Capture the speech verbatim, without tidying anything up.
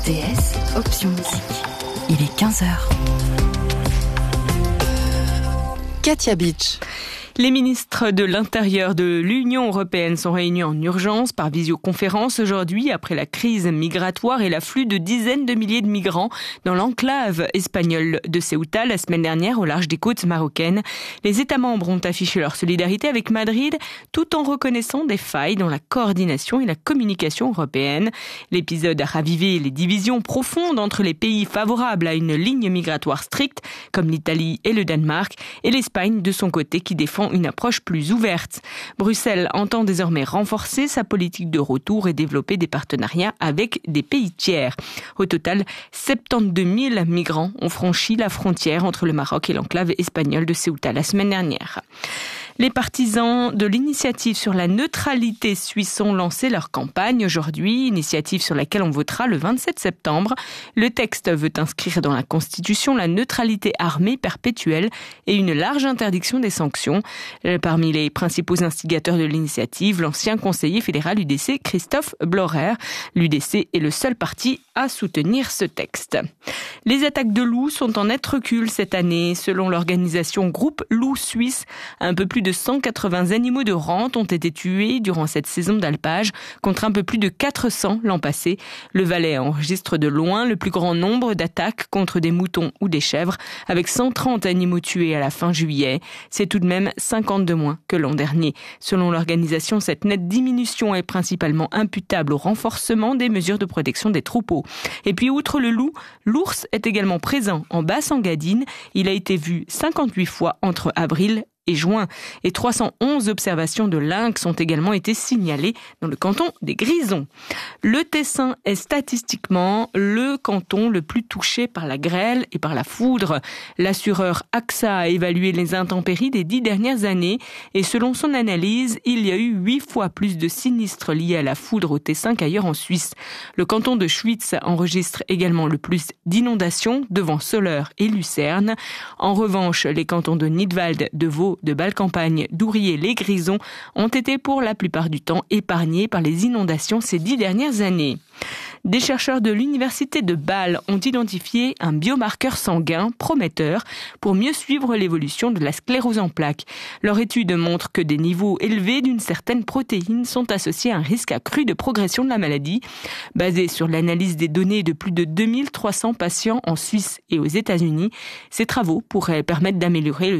R T S, option musique. Il est quinze heures. Katia Beach. Les ministres de l'Intérieur de l'Union européenne sont réunis en urgence par visioconférence aujourd'hui après la crise migratoire et l'afflux de dizaines de milliers de migrants dans l'enclave espagnole de Ceuta la semaine dernière au large des côtes marocaines. Les États membres ont affiché leur solidarité avec Madrid tout en reconnaissant des failles dans la coordination et la communication européenne. L'épisode a ravivé les divisions profondes entre les pays favorables à une ligne migratoire stricte comme l'Italie et le Danemark et l'Espagne de son côté qui défend une approche plus ouverte. Bruxelles entend désormais renforcer sa politique de retour et développer des partenariats avec des pays tiers. Au total, soixante-douze mille migrants ont franchi la frontière entre le Maroc et l'enclave espagnole de Ceuta la semaine dernière. Les partisans de l'initiative sur la neutralité suisse ont lancé leur campagne aujourd'hui, initiative sur laquelle on votera le vingt-sept septembre. Le texte veut inscrire dans la Constitution la neutralité armée perpétuelle et une large interdiction des sanctions. Parmi les principaux instigateurs de l'initiative, l'ancien conseiller fédéral U D C Christophe Blorer. L'U D C est le seul parti à soutenir ce texte. Les attaques de loups sont en net recul cette année. Selon l'organisation Groupe Loup Suisse, un peu plus de cent quatre-vingts animaux de rente ont été tués durant cette saison d'alpage, contre un peu plus de quatre cents l'an passé. Le Valais enregistre de loin le plus grand nombre d'attaques contre des moutons ou des chèvres, avec cent trente animaux tués à la fin juillet. C'est tout de même cinquante de moins que l'an dernier. Selon l'organisation, cette nette diminution est principalement imputable au renforcement des mesures de protection des troupeaux. Et puis, outre le loup, l'ours est également présent en Basse-Engadine. Il a été vu cinquante-huit fois entre avril et juin. Et trois cent onze observations de lynx ont également été signalées dans le canton des Grisons. Le Tessin est statistiquement le canton le plus touché par la grêle et par la foudre. L'assureur A X A a évalué les intempéries des dix dernières années et selon son analyse, il y a eu huit fois plus de sinistres liés à la foudre au Tessin qu'ailleurs en Suisse. Le canton de Schwytz enregistre également le plus d'inondations devant Soleure et Lucerne. En revanche, les cantons de Nidwald, de Vaud, de Bâle-Campagne, d'Ourier, les Grisons ont été pour la plupart du temps épargnés par les inondations ces dix dernières années. Des chercheurs de l'université de Bâle ont identifié un biomarqueur sanguin prometteur pour mieux suivre l'évolution de la sclérose en plaques. Leur étude montre que des niveaux élevés d'une certaine protéine sont associés à un risque accru de progression de la maladie. Basé sur l'analyse des données de plus de deux mille trois cents patients en Suisse et aux États-Unis, ces travaux pourraient permettre d'améliorer le